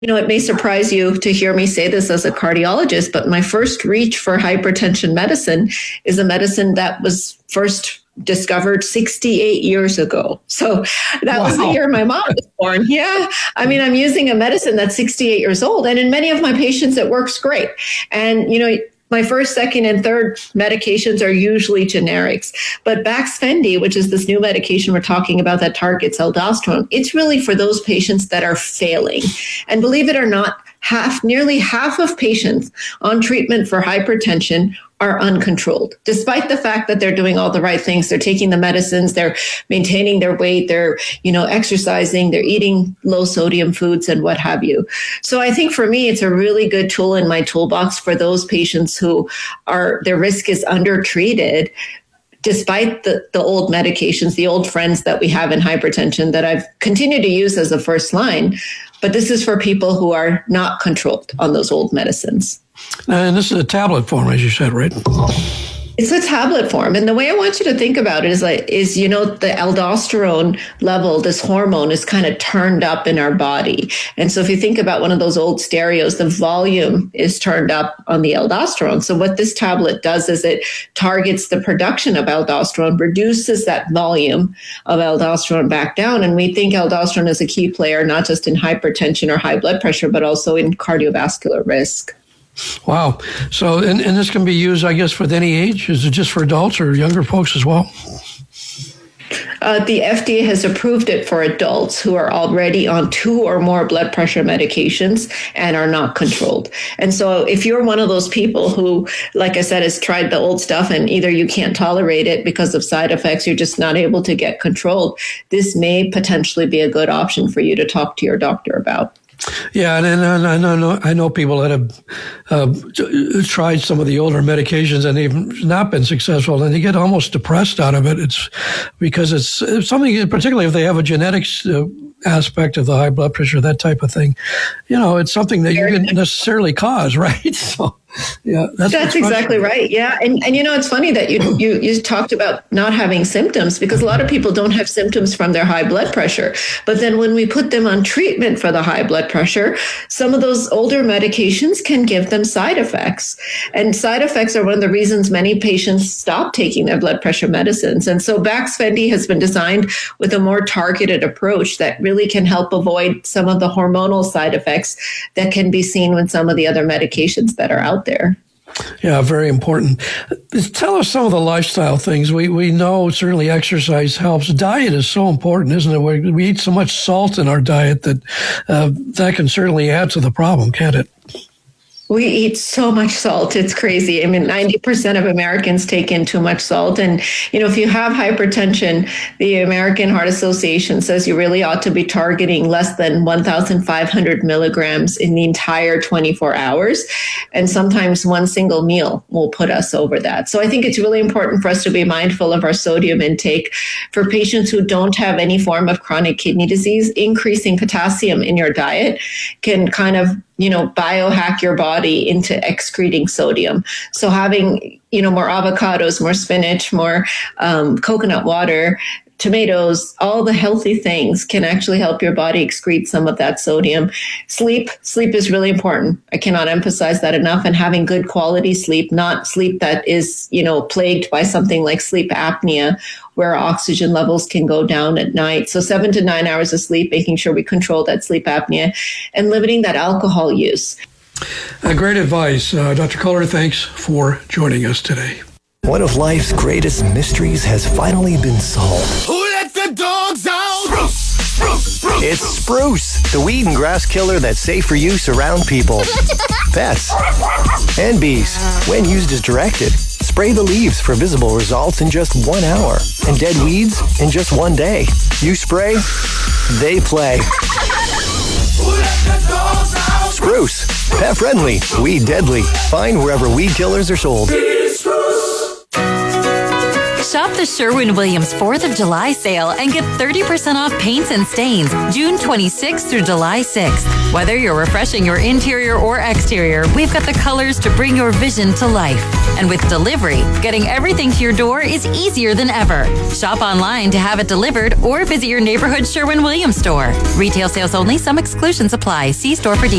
It may surprise you to hear me say this as a cardiologist, but my first reach for hypertension medicine is a medicine that was first discovered 68 years ago. So that was the year my mom was born. Yeah. I mean, I'm using a medicine that's 68 years old. And in many of my patients, it works great. And, my first, second, and third medications are usually generics. But Baxfendy, which is this new medication we're talking about that targets aldosterone, it's really for those patients that are failing. And believe it or not, nearly half of patients on treatment for hypertension are uncontrolled, despite the fact that they're doing all the right things. They're taking the medicines, they're maintaining their weight, they're, exercising, they're eating low sodium foods and what have you. So I think for me, it's a really good tool in my toolbox for those patients who their risk is undertreated, despite the old medications, the old friends that we have in hypertension that I've continued to use as a first line. But this is for people who are not controlled on those old medicines. And this is a tablet form, as you said, right? It's a tablet form. And the way I want you to think about it is the aldosterone level, this hormone is kind of turned up in our body. And so if you think about one of those old stereos, the volume is turned up on the aldosterone. So what this tablet does is it targets the production of aldosterone, reduces that volume of aldosterone back down. And we think aldosterone is a key player, not just in hypertension or high blood pressure, but also in cardiovascular risk. Wow. So, and this can be used, I guess, with any age? Is it just for adults or younger folks as well? The FDA has approved it for adults who are already on 2 or more blood pressure medications and are not controlled. And so if you're one of those people who, like I said, has tried the old stuff and either you can't tolerate it because of side effects, you're just not able to get controlled, this may potentially be a good option for you to talk to your doctor about. Yeah, and I know people that have tried some of the older medications and they've not been successful, and they get almost depressed out of it. It's because it's something, particularly if they have a genetics aspect of the high blood pressure, that type of thing. It's something that you didn't necessarily cause, right? So, yeah, that's exactly right. Yeah, and it's funny that you talked about not having symptoms, because a lot of people don't have symptoms from their high blood pressure. But then when we put them on treatment for the high blood pressure, some of those older medications can give them side effects. And side effects are one of the reasons many patients stop taking their blood pressure medicines. And so Baxfendy has been designed with a more targeted approach that really can help avoid some of the hormonal side effects that can be seen with some of the other medications that are out there. Yeah, very important. Tell us some of the lifestyle things. We know certainly exercise helps. Diet is so important, isn't it? We eat so much salt in our diet that that can certainly add to the problem, can't it? We eat so much salt. It's crazy. I mean, 90% of Americans take in too much salt. And, if you have hypertension, the American Heart Association says you really ought to be targeting less than 1,500 milligrams in the entire 24 hours. And sometimes one single meal will put us over that. So I think it's really important for us to be mindful of our sodium intake. For patients who don't have any form of chronic kidney disease, increasing potassium in your diet can kind of biohack your body into excreting sodium. So having, more avocados, more spinach, more coconut water, tomatoes, all the healthy things can actually help your body excrete some of that sodium. Sleep is really important. I cannot emphasize that enough. And having good quality sleep, not sleep that is, plagued by something like sleep apnea, where oxygen levels can go down at night. So 7 to 9 hours of sleep, making sure we control that sleep apnea, and limiting that alcohol use. Great advice. Dr. Kohler, thanks for joining us today. One of life's greatest mysteries has finally been solved. Who let the dogs out? Spruce. It's Spruce, the weed and grass killer that's safe for use around people, pets, and bees. When used as directed, spray the leaves for visible results in just 1 hour, and dead weeds in just 1 day. You spray, they play. Who let the dogs out? Spruce, pet friendly, weed deadly. Find wherever weed killers are sold. Shop the Sherwin-Williams 4th of July sale and get 30% off paints and stains June 26th through July 6th. Whether you're refreshing your interior or exterior, we've got the colors to bring your vision to life. And with delivery, getting everything to your door is easier than ever. Shop online to have it delivered or visit your neighborhood Sherwin-Williams store. Retail sales only. Some exclusions apply. See store for details.